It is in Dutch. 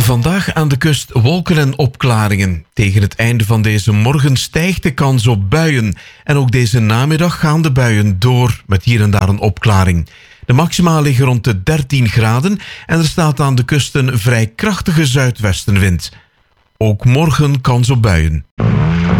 Vandaag aan de kust wolken en opklaringen. Tegen het einde van deze morgen stijgt de kans op buien. En ook deze namiddag gaan de buien door met hier en daar een opklaring. De maxima liggen rond de 13 graden en er staat aan de kust een vrij krachtige zuidwestenwind. Ook morgen kans op buien.